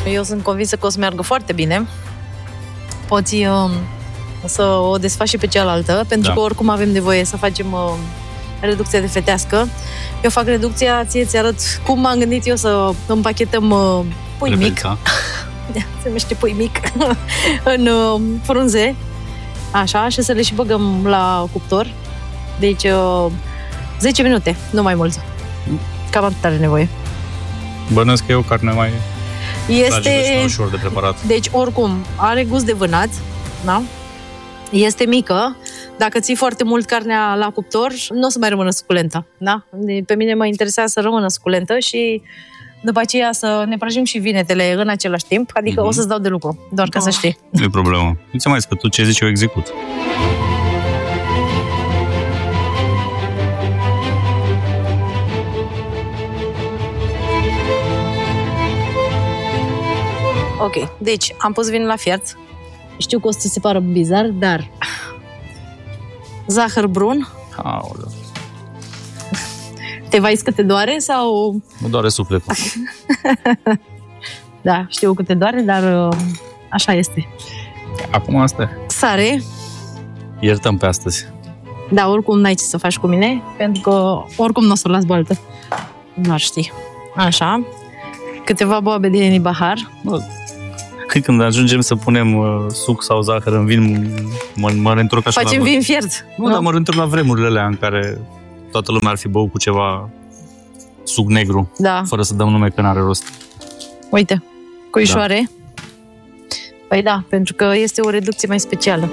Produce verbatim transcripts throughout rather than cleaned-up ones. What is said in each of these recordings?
eu sunt convinsă că o să meargă foarte bine. Poți uh, să o desfaci și pe cealaltă, pentru da. că oricum avem nevoie să facem uh, reducția de fetească. Eu fac reducția, ție ți arăt cum m-am gândit eu să împachetăm uh, pui Preferița. mic. Se numește pui mic. în uh, frunze. Așa, și să le și băgăm la cuptor. Deci uh, zece minute, nu mai mult. Cam atât are nevoie. Bănuiesc că e o carne mai este ușor de preparat. Deci, oricum, are gust de vânat, da? Este mică. Dacă ții foarte mult carnea la cuptor, nu o să mai rămână suculentă, da? Pe mine mă interesează să rămână suculentă și după aceea să ne prăjim și vinetele în același timp, adică mm-hmm. o să-ți dau de lucru, doar ca oh. să știi. Nu e problemă. Nu ți-am mai zis că tu ce zici eu execut. Ok, deci am pus vinul la fiert. Știu că o să ți se pară bizar, dar zahăr brun. Aoleu. Te vaiți că te doare sau... Mă doare sufletul. Da, știu că te doare, dar așa este. Acum asta e. Sare. Iertăm pe astăzi. Da, oricum n-ai ce să faci cu mine, pentru că oricum nu o să o las baltă. Nu ar ști. Așa. Câteva boabe de nibahar. Bă, când ajungem să punem uh, suc sau zahăr în vin, mă, mă reîntorc așa. Facem la... vin fiert. Nu, nu, dar mă reîntorc la vremurile alea în care toată lumea ar fi băut cu ceva suc negru, da. Fără să dăm nume că n-are rost. Uite, cuișoare. Da. Păi da, pentru că este o reducție mai specială.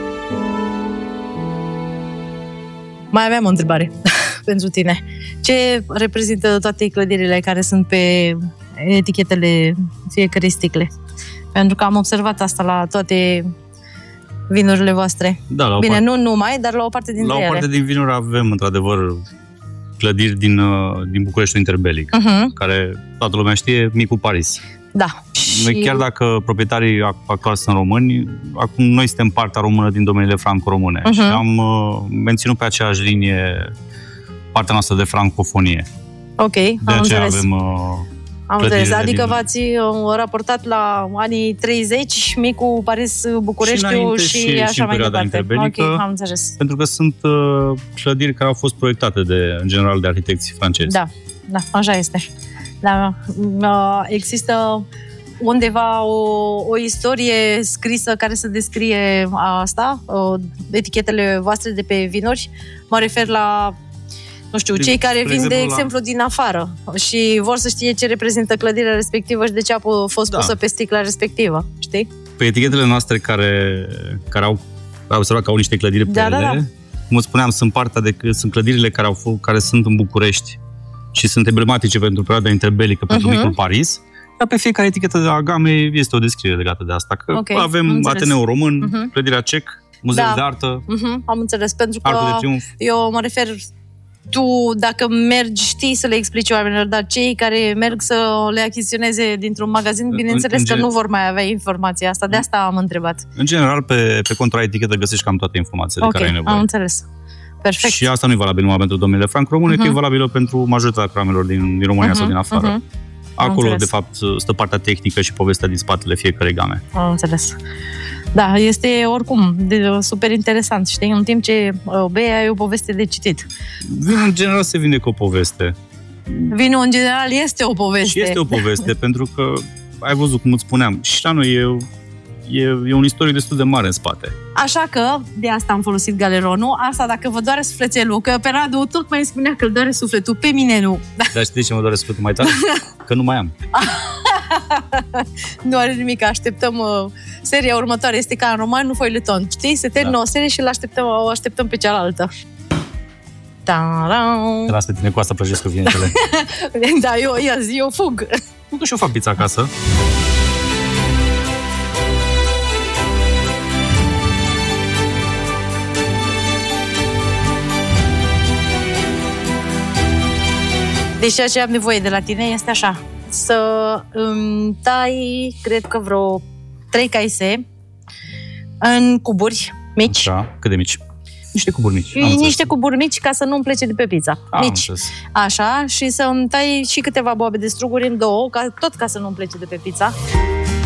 Mai aveam o întrebare pentru tine. Ce reprezintă toate clădirile care sunt pe etichetele fiecărei sticle? Pentru că am observat asta la toate vinurile voastre. Da, la o Bine, parte, nu numai, dar la o parte dintre ele. La o parte din vinuri avem, într-adevăr, clădiri din, din Bucureștiul interbelic, uh-huh. care toată lumea știe, Micul Paris. Da. Noi, chiar dacă proprietarii actuali sunt români, acum noi suntem partea română din domeniile franco-române uh-huh. și am uh, menținut pe aceeași linie partea noastră de francofonie. Ok, de am aceea înțeles. avem uh, Am înțeles, adică din... v-ați raportat la anii treizeci, Micul Paris, Bucureștiul și, și, și așa și mai departe. Ok, am înțeles. Pentru că sunt uh, clădiri care au fost proiectate de, în general de arhitecții francezi. Da, da, așa este. Da, uh, există undeva o, o istorie scrisă care să descrie asta, uh, etichetele voastre de pe vinuri. Mă refer la nu știu, de, cei care vin, exemplu, de exemplu, la... din afară și vor să știe ce reprezintă clădirea respectivă și de ce a fost da. pusă pe sticla respectivă, știi? Pe etichetele noastre care, care au, au observat că au niște clădiri da, pe ele, da, da. cum spuneam, sunt, partea de, sunt clădirile care, au, care sunt în București și sunt emblematice pentru perioada interbelică, pentru uh-huh. Micul Paris, dar pe fiecare etichetă de la game este o descriere legată de asta. Că okay, avem Ateneul Român, uh-huh. clădirea Cec, Muzeul da. de Artă, uh-huh. am înțeles, pentru că Arcul de Triunf. Eu mă refer... Tu, dacă mergi, știi să le explici oamenilor, dar cei care merg să le achiziționeze dintr-un magazin, bineînțeles în, în că gen... nu vor mai avea informația asta, de asta am întrebat. În general, pe, pe contra-etichetă găsești cam toate informațiile okay, de care ai nevoie. Am înțeles. Perfect. Și asta nu e valabil numai pentru domeniile franco-române, uh-huh. că e valabilă pentru majoritatea programelor din, din România uh-huh. sau din afară. Uh-huh. Acolo, de fapt, stă partea tehnică și povestea din spatele fiecarei game. Am înțeles. Da, este oricum de, super interesant, știi? În timp ce uh, bei ai o poveste de citit. Vinul, în general, se vinde cu o poveste. Vinul, în general, este o poveste. Și este o poveste, pentru că, ai văzut, cum îți spuneam, și la noi e, e, e un istoric destul de mare în spate. Așa că, de asta am folosit galeronul. Asta, dacă vă doare sufletelul, că pe Radu tot mai spunea că îl doare sufletul, pe mine nu. Dar știi de ce mă doare sufletul mai tare? Că nu mai am. Nu are nimic, așteptăm uh, seria următoare, este ca în roman, nu foileton, știi? Se termină da. o serie și îl așteptăm, o așteptăm pe cealaltă. Te las pe tine cu asta prăjesc cu vinetele. Da, eu, eu, eu fug. Nu că și eu fac pizza acasă. Deci ceea ce am nevoie de la tine este așa, să îmi tai, cred că vreo trei caise în cuburi mici. Așa, cât de mici? Niște cuburi mici. Niște cuburi mici ca să nu-mi plece de pe pizza. Am mici. Înțeles. Așa, și să îmi tai și câteva boabe de struguri în două, ca, tot ca să nu-mi plece de pe pizza.